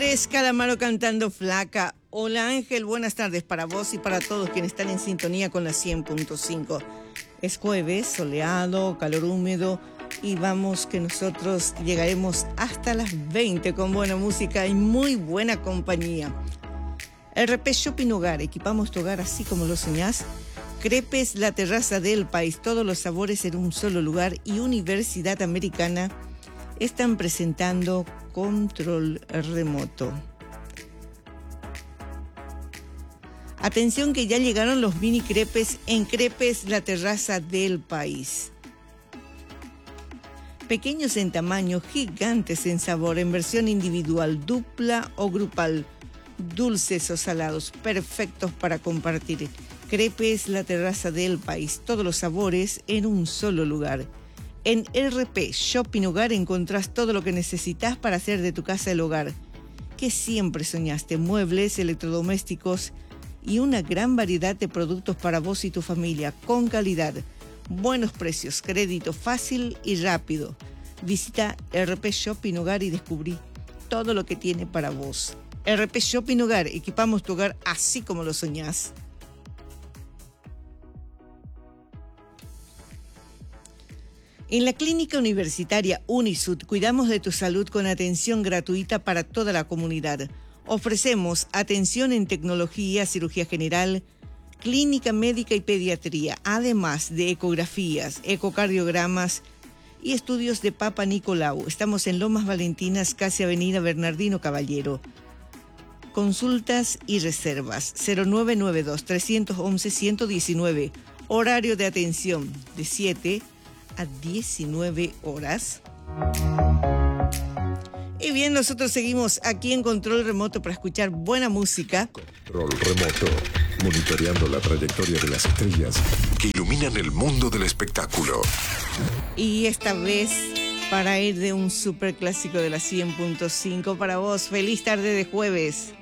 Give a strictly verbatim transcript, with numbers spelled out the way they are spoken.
Es Calamaro cantando Flaca. Hola Ángel, buenas tardes para vos y para todos quienes están en sintonía con la cien punto cinco. Es jueves, soleado, calor húmedo y vamos que nosotros llegaremos hasta las veinte con buena música y muy buena compañía. R P Shopping Hogar, equipamos tu hogar así como lo soñás. Crepes, la terraza del país, todos los sabores en un solo lugar y Universidad Americana están presentando Control Remoto. Atención que ya llegaron los mini crepes en Crepes, la terraza del país. Pequeños en tamaño, gigantes en sabor, en versión individual, dupla o grupal, dulces o salados, perfectos para compartir. Crepes, la terraza del país, todos los sabores en un solo lugar. En R P Shopping Hogar encontrás todo lo que necesitas para hacer de tu casa el hogar que siempre soñaste, muebles, electrodomésticos y una gran variedad de productos para vos y tu familia, con calidad, buenos precios, crédito fácil y rápido. Visita R P Shopping Hogar y descubrí todo lo que tiene para vos. R P Shopping Hogar, equipamos tu hogar así como lo soñás. En la Clínica Universitaria Unisud cuidamos de tu salud con atención gratuita para toda la comunidad. Ofrecemos atención en tecnología, cirugía general, clínica médica y pediatría, además de ecografías, ecocardiogramas y estudios de Papa Nicolau. Estamos en Lomas Valentinas, casi Avenida Bernardino Caballero. Consultas y reservas cero nueve nueve dos, tres once, ciento diecinueve. Horario de atención de siete a diecinueve horas. Y bien, nosotros seguimos aquí en Control Remoto para escuchar buena música. Control Remoto, monitoreando la trayectoria de las estrellas que iluminan el mundo del espectáculo. Y esta vez para ir de un superclásico de la cien punto cinco para vos. Feliz tarde de jueves.